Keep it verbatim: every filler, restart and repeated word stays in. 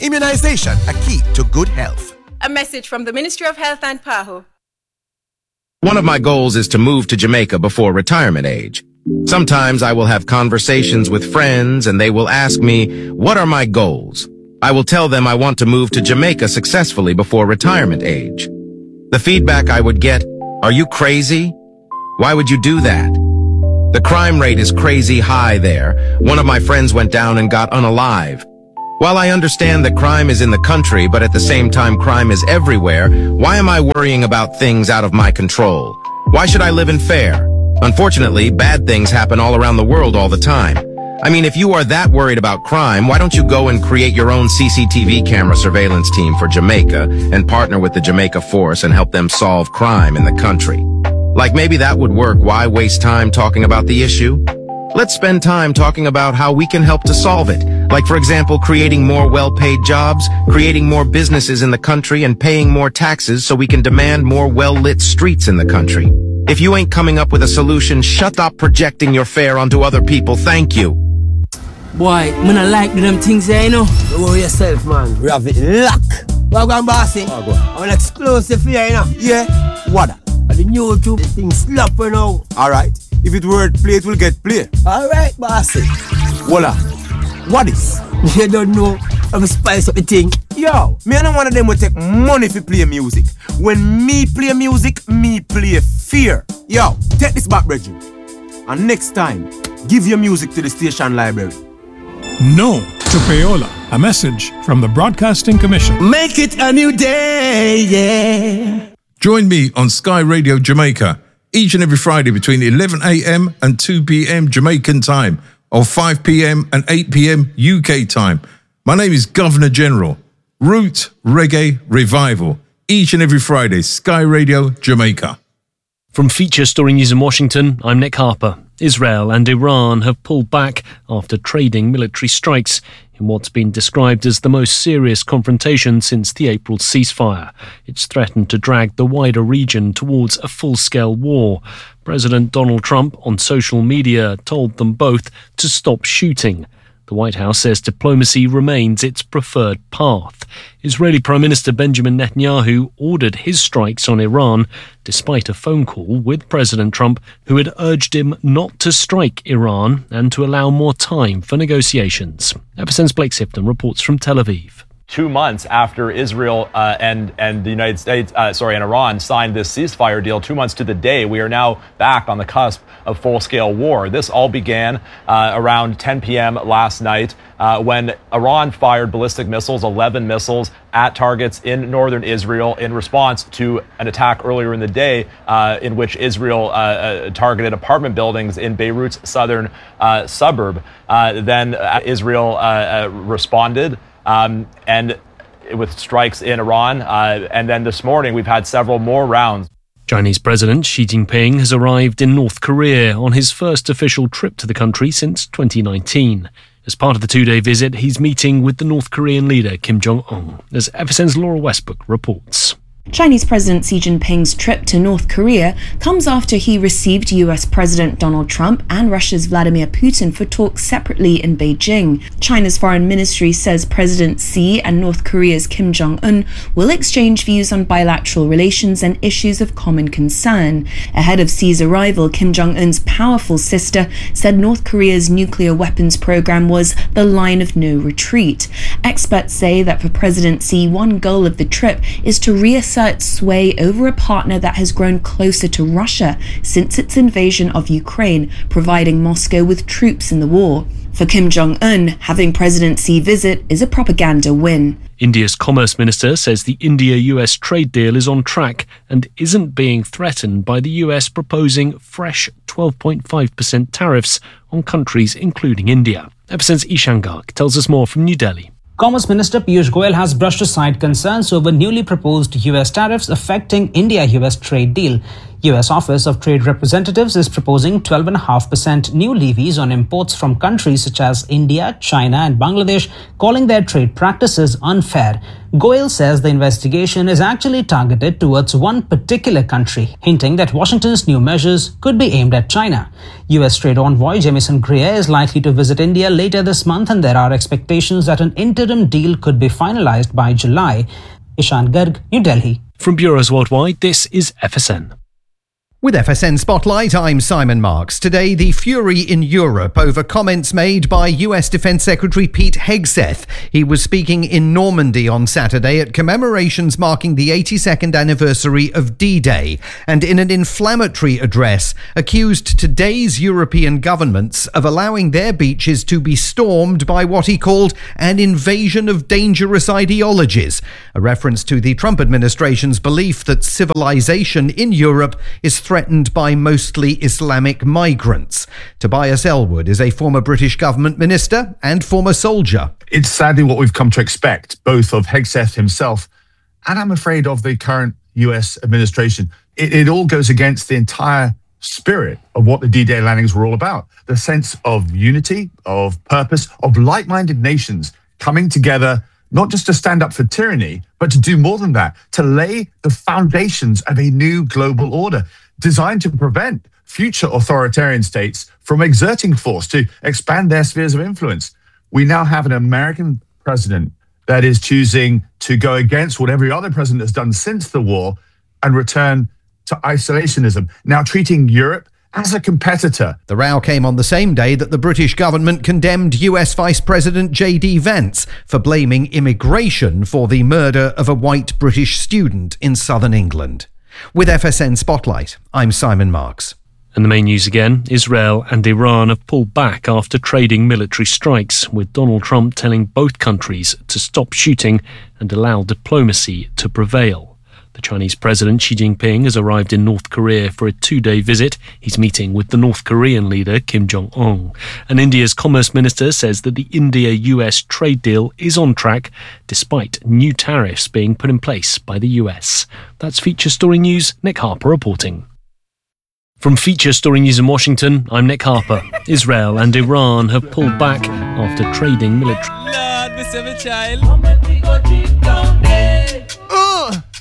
Immunization, a key to good health. A message from the Ministry of Health and PAHO. One of my goals is to move to Jamaica before retirement age. Sometimes I will have conversations with friends and they will ask me, what are my goals? I will tell them I want to move to Jamaica successfully before retirement age. The feedback I would get, are you crazy? Why would you do that? The crime rate is crazy high there. One of my friends went down and got unalive. While I understand that crime is in the country, but at the same time crime is everywhere, why am I worrying about things out of my control? Why should I live in fear? Unfortunately, bad things happen all around the world all the time. I mean, if you are that worried about crime, why don't you go and create your own C C T V camera surveillance team for Jamaica and partner with the Jamaica Force and help them solve crime in the country? Like maybe that would work. Why waste time talking about the issue? Let's spend time talking about how we can help to solve it. Like, for example, creating more well-paid jobs, creating more businesses in the country, and paying more taxes so we can demand more well-lit streets in the country. If you ain't coming up with a solution, shut up projecting your fear onto other people. Thank you. Boy, man, I like them things there, you know. Don't worry yourself, man. We have it lock. Well, go on, bossy. Oh, go on. I'm exclusive here, you know. Yeah? What? The new YouTube, the thing slap you know. Alright. If it word play, it will get play. Alright, bossy. Voila. What is? You don't know. I'm a spice up the thing. Yo, me and one of them will take money if play music. When me play music, me play fear. Yo, take this back, Reggie. And next time, give your music to the station library. No to payola. A message from the Broadcasting Commission. Make it a new day, yeah. Join me on Sky Radio Jamaica each and every Friday between eleven a m and two p m Jamaican time, or five p m and eight p m U K time. My name is Governor General. Root Reggae Revival. Each and every Friday, Sky Radio Jamaica. From Feature Story News in Washington, I'm Nick Harper. Israel and Iran have pulled back after trading military strikes in what's been described as the most serious confrontation since the April ceasefire. It's threatened to drag the wider region towards a full-scale war. President Donald Trump on social media told them both to stop shooting. The White House says diplomacy remains its preferred path. Israeli Prime Minister Benjamin Netanyahu ordered his strikes on Iran, despite a phone call with President Trump, who had urged him not to strike Iran and to allow more time for negotiations. Epicen's Blake Sifton reports from Tel Aviv. Two months after Israel uh, and and the United States, uh, sorry, and Iran signed this ceasefire deal, two months to the day, we are now back on the cusp of full-scale war. This all began uh, around ten p m last night uh, when Iran fired ballistic missiles, eleven missiles, at targets in northern Israel in response to an attack earlier in the day uh, in which Israel uh, uh, targeted apartment buildings in Beirut's southern uh, suburb. Uh, then uh, Israel uh, uh, responded. Um, and with strikes in Iran. Uh, and then this morning, we've had several more rounds. Chinese President Xi Jinping has arrived in North Korea on his first official trip to the country since twenty nineteen. As part of the two-day visit, he's meeting with the North Korean leader Kim Jong-un, as F S N's Laura Westbrook reports. Chinese President Xi Jinping's trip to North Korea comes after he received U S President Donald Trump and Russia's Vladimir Putin for talks separately in Beijing. China's foreign ministry says President Xi and North Korea's Kim Jong-un will exchange views on bilateral relations and issues of common concern. Ahead of Xi's arrival, Kim Jong-un's powerful sister said North Korea's nuclear weapons program was the line of no retreat. Experts say that for President Xi, one goal of the trip is to reassert sway over a partner that has grown closer to Russia since its invasion of Ukraine, providing Moscow with troops in the war. For Kim Jong-un, having President Xi visit is a propaganda win. India's Commerce Minister says the India-U S trade deal is on track and isn't being threatened by the U S proposing fresh twelve point five percent tariffs on countries including India. F S N's Ishan Garg tells us more from New Delhi. Commerce Minister Piyush Goyal has brushed aside concerns over newly proposed U S tariffs affecting India-U S trade deal. U S Office of Trade Representatives is proposing twelve point five percent new levies on imports from countries such as India, China and Bangladesh, calling their trade practices unfair. Goyal says the investigation is actually targeted towards one particular country, hinting that Washington's new measures could be aimed at China. U S Trade Envoy Jamieson Greer is likely to visit India later this month, and there are expectations that an interim deal could be finalized by July. Ishan Garg, New Delhi. From bureaus worldwide, this is F S N. With F S N Spotlight, I'm Simon Marks. Today, the fury in Europe over comments made by U S Defence Secretary Pete Hegseth. He was speaking in Normandy on Saturday at commemorations marking the eighty-second anniversary of D-Day, and in an inflammatory address, accused today's European governments of allowing their beaches to be stormed by what he called an invasion of dangerous ideologies, a reference to the Trump administration's belief that civilization in Europe is threatened by mostly Islamic migrants. Tobias Ellwood is a former British government minister and former soldier. It's sadly what we've come to expect, both of Hegseth himself and I'm afraid of the current U S administration. It, it all goes against the entire spirit of what the D-Day landings were all about. The sense of unity, of purpose, of like-minded nations coming together, not just to stand up for tyranny, but to do more than that, to lay the foundations of a new global order designed to prevent future authoritarian states from exerting force to expand their spheres of influence. We now have an American president that is choosing to go against what every other president has done since the war and return to isolationism, now treating Europe as a competitor. The row came on the same day that the British government condemned U S Vice President J D Vance for blaming immigration for the murder of a white British student in southern England. With F S N Spotlight, I'm Simon Marks. And the main news again, Israel and Iran have pulled back after trading military strikes, with Donald Trump telling both countries to stop shooting and allow diplomacy to prevail. The Chinese President Xi Jinping has arrived in North Korea for a two-day visit. He's meeting with the North Korean leader Kim Jong-un. And India's Commerce Minister says that the India-U S trade deal is on track, despite new tariffs being put in place by the U S. That's Feature Story News. Nick Harper reporting. From Feature Story News in Washington, I'm Nick Harper. Israel and Iran have pulled back after trading military... Lord, we save a child. Uh.